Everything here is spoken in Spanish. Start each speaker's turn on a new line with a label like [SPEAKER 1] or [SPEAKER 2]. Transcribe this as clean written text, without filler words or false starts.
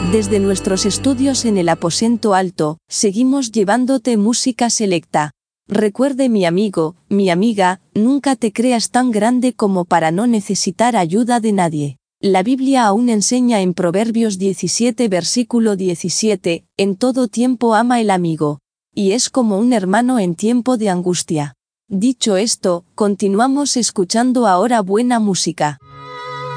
[SPEAKER 1] Desde nuestros estudios en el aposento alto, seguimos llevándote música selecta. Recuerde mi amigo, mi amiga, nunca te creas tan grande como para no necesitar ayuda de nadie. La Biblia aún enseña en Proverbios 17 versículo 17, en todo tiempo ama el amigo, y es como un hermano en tiempo de angustia. Dicho esto, continuamos escuchando ahora buena música.